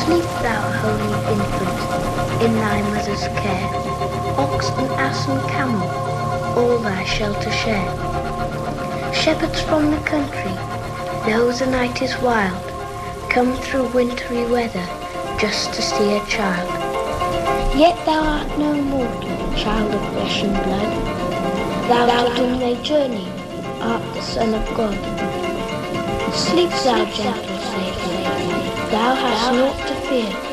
Sleep thou, holy infant, in thy mother's care. Ox and ass and camel, all thy shelter share. Shepherds from the country, know the night is wild, come through wintry weather just to see a child. Yet thou art no mortal, child of flesh and blood. Thou in thy journey art the Son of God. Sleep thou, gentle slave, thou hast naught to fear.